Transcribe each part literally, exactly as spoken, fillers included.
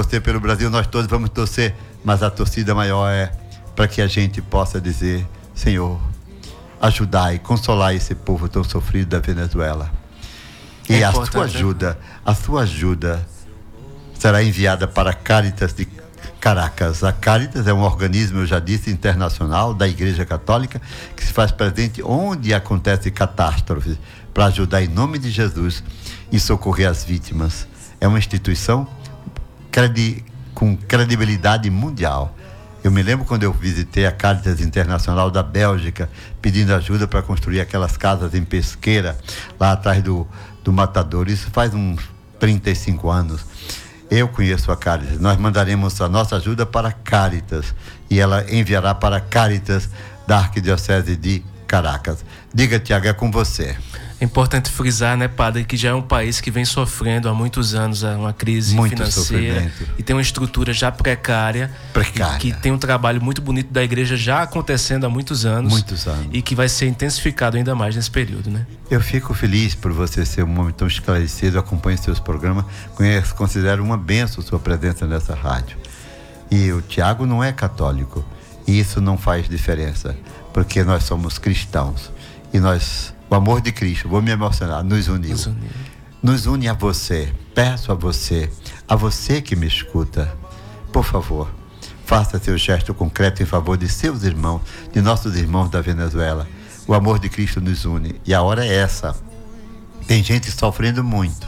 torcer pelo Brasil, nós todos vamos torcer, mas a torcida maior é para que a gente possa dizer: Senhor, ajudar e consolar esse povo tão sofrido da Venezuela. E é a sua ajuda, a sua ajuda será enviada para a Cáritas de Caracas. A Cáritas é um organismo, eu já disse, internacional da Igreja Católica, que se faz presente onde acontece catástrofes, para ajudar em nome de Jesus e socorrer as vítimas. É uma instituição credi- com credibilidade mundial. Eu me lembro quando eu visitei a Cáritas Internacional da Bélgica, pedindo ajuda para construir aquelas casas em Pesqueira, lá atrás do, do Matador. Isso faz uns trinta e cinco anos. Eu conheço a Cáritas. Nós mandaremos a nossa ajuda para a Cáritas e ela enviará para a Cáritas da Arquidiocese de Caracas. Diga, Tiago, é com você. É importante frisar, né, padre, que já é um país que vem sofrendo há muitos anos uma crise muito financeira sofrimento. E tem uma estrutura já precária, precária. Que, que tem um trabalho muito bonito da igreja já acontecendo há muitos anos, muitos anos e que vai ser intensificado ainda mais nesse período, né? Eu fico feliz por você ser um homem tão esclarecido, acompanhe seus programas, conheço, considero uma bênção sua presença nessa rádio. E o Tiago não é católico, e isso não faz diferença, porque nós somos cristãos e nós, o amor de Cristo, vou me emocionar, nos uniu. Nos, uniu. nos une a você. Peço a você, a você que me escuta, por favor, faça seu gesto concreto em favor de seus irmãos, de nossos irmãos da Venezuela. O amor de Cristo nos une e a hora é essa. Tem gente sofrendo muito,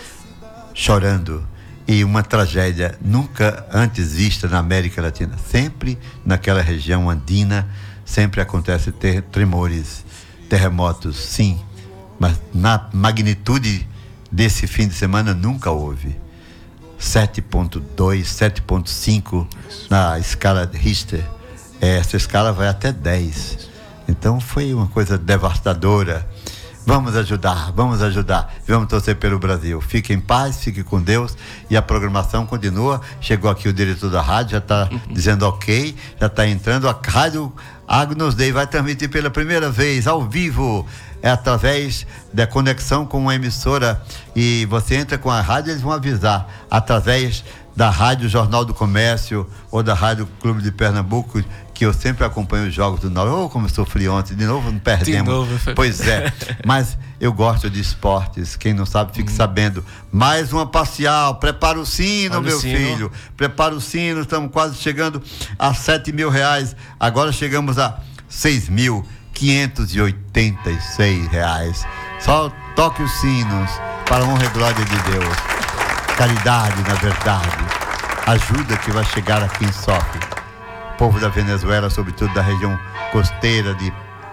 chorando, e uma tragédia nunca antes vista na América Latina. Sempre naquela região andina, sempre acontece ter tremores, terremotos, sim, mas na magnitude desse fim de semana nunca houve. sete ponto dois, sete ponto cinco na escala Richter. Essa escala vai até dez. Então foi uma coisa devastadora. Vamos ajudar, vamos ajudar, vamos torcer pelo Brasil. Fique em paz, fique com Deus. E a programação continua. Chegou aqui o diretor da rádio, já está uhum. dizendo ok, já está entrando. A rádio Agnus Dei vai transmitir pela primeira vez, ao vivo, é através da conexão com uma emissora. E você entra com a rádio, eles vão avisar, através da Rádio Jornal do Comércio ou da Rádio Clube de Pernambuco, que eu sempre acompanho os jogos do Norte. Oh, como eu sofri ontem, de novo não perdemos. De novo, foi... Pois é, mas eu gosto de esportes, quem não sabe fique hum. sabendo. Mais uma parcial, prepara o sino, Olha meu o sino. filho, prepara o sino, estamos quase chegando a sete mil reais, agora chegamos a seis mil quinhentos e oitenta e seis reais. Só toque os sinos para a honra e glória de Deus. Caridade, na verdade, ajuda que vai chegar a quem sofre. O povo da Venezuela, sobretudo da região costeira de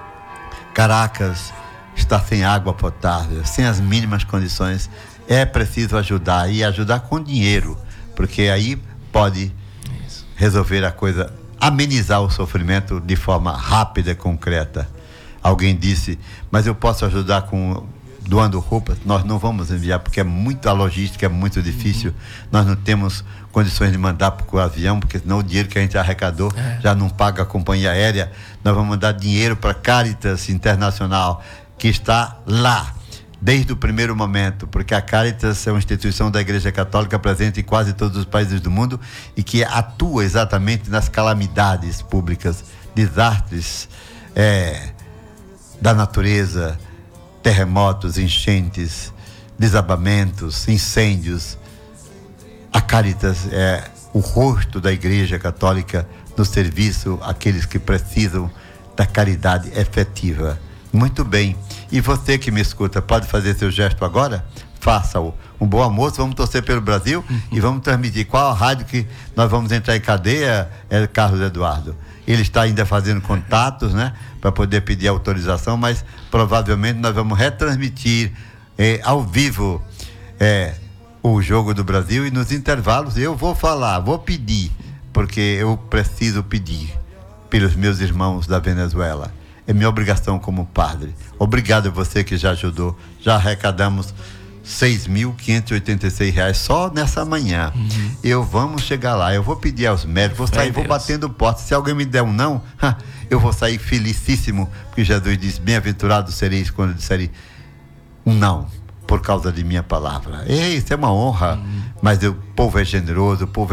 Caracas, está sem água potável, sem as mínimas condições. É preciso ajudar, e ajudar com dinheiro, porque aí pode resolver a coisa, amenizar o sofrimento de forma rápida e concreta. Alguém disse, mas eu posso ajudar com... doando roupas. Nós não vamos enviar, porque é muito, a logística é muito difícil. Uhum. Nós não temos condições de mandar para o avião, porque senão o dinheiro que a gente arrecadou é. já não paga a companhia aérea. Nós vamos dar dinheiro para a Cáritas Internacional, que está lá desde o primeiro momento, porque a Cáritas é uma instituição da Igreja Católica presente em quase todos os países do mundo e que atua exatamente nas calamidades públicas, desastres é, da natureza, terremotos, enchentes, desabamentos, incêndios. A Cáritas é o rosto da Igreja Católica no serviço àqueles que precisam da caridade efetiva. Muito bem. E você que me escuta, pode fazer seu gesto agora? Faça-o. Um bom almoço, vamos torcer pelo Brasil uhum. e vamos transmitir. Qual a rádio que nós vamos entrar em cadeia, é Carlos Eduardo? Ele está ainda fazendo contatos, né, para poder pedir autorização, mas provavelmente nós vamos retransmitir eh, ao vivo eh, o jogo do Brasil, e nos intervalos eu vou falar, vou pedir, porque eu preciso pedir pelos meus irmãos da Venezuela. É minha obrigação como padre. Obrigado a você que já ajudou. Já arrecadamos seis mil quinhentos e oitenta e seis reais só nessa manhã. Uhum. Eu vamos chegar lá, eu vou pedir aos médicos, vou sair, vou batendo porta. Se alguém me der um não, eu vou sair felicíssimo, porque Jesus diz, bem-aventurados sereis quando disserem um não, por causa de minha palavra. Ei, isso é uma honra, uhum. mas o povo é generoso, o povo